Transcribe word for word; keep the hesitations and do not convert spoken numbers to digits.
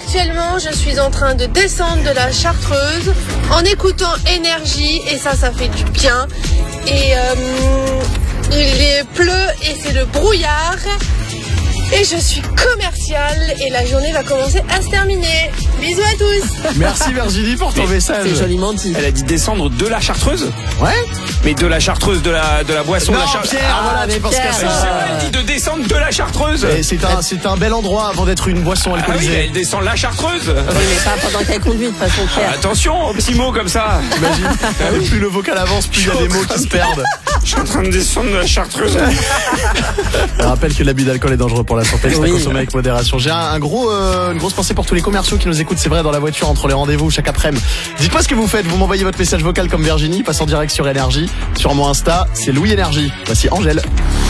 actuellement, je suis en train de descendre de la Chartreuse en écoutant Énergie et ça, ça fait du bien. Et euh, il pleut et c'est le brouillard. Et je suis commerciale et la journée va commencer à se terminer. Bisous à tous. Merci Virginie pour ton Mais message. C'est joliment dit. Elle a dit descendre de la Chartreuse. Ouais. Mais de la Chartreuse, de la, de la boisson. Non, de la Char- Pierre, Ah, voilà, mais tu penses Pierre, qu'à C'est ça. vrai, elle dit de descendre de la Chartreuse. Et c'est un, c'est un bel endroit avant d'être une boisson Ah oui, alcoolisée. elle descend la Chartreuse. Oui, mais pas pendant qu'elle conduit de toute façon, Pierre. Attention aux petits mots comme ça. T'imagines Et plus le vocal avance, plus il y a des mots qui se perdent. Je suis en train de descendre de la Chartreuse. Je rappelle que l'abus d'alcool est dangereux pour la santé, c'est à Oui. consommer avec modération. J'ai un, un gros, euh, une grosse pensée pour tous les commerciaux qui nous écoutent, c'est vrai, dans la voiture, entre les rendez-vous, chaque après-midi. Dites-moi ce que vous faites, vous m'envoyez votre message vocal comme Virginie, passe en direct sur Énergie, sur mon Insta, c'est Louis Énergie. Voici Angèle.